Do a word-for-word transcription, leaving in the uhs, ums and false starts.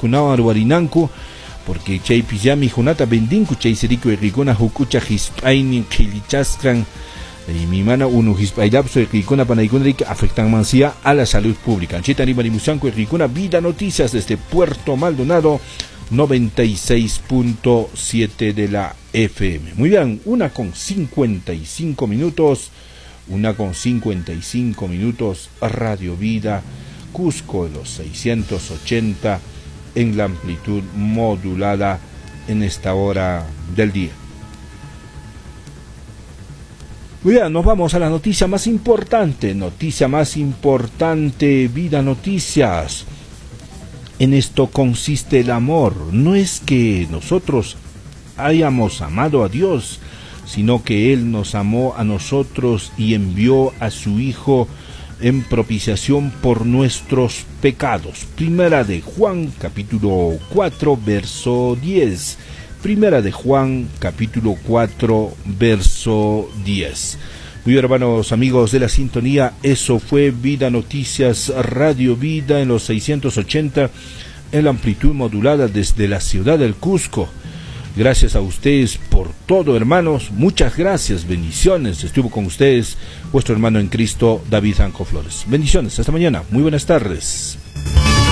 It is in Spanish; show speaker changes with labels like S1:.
S1: Kunawan Ruarinanku, porque chay pillami junata bendinku chay serico ericona hukucha hispaini kilichaskan y mi mana uno hispaidaps ericona panaicona afectan mancia a la salud pública. Chita ni marimusanco ericona Vida Noticias desde Puerto Maldonado noventa y seis punto siete de la F M. Muy bien, una con cincuenta y cinco minutos, una con cincuenta y cinco minutos, Radio Vida, Cusco de los seiscientos ochenta en la amplitud modulada en esta hora del día. Muy bien, nos vamos a la noticia más importante, noticia más importante, Vida Noticias. En esto consiste el amor. No es que nosotros hayamos amado a Dios, sino que Él nos amó a nosotros y envió a su Hijo en propiciación por nuestros pecados. Primera de Juan, capítulo cuatro, verso diez. Primera de Juan, capítulo cuatro, verso diez. Muy bien, hermanos, amigos de la sintonía, eso fue Vida Noticias, Radio Vida en los seiscientos ochenta, en la amplitud modulada desde la ciudad del Cusco. Gracias a ustedes por todo, hermanos, muchas gracias, bendiciones. Estuvo con ustedes vuestro hermano en Cristo, David Anco Flores. Bendiciones, hasta mañana, muy buenas tardes.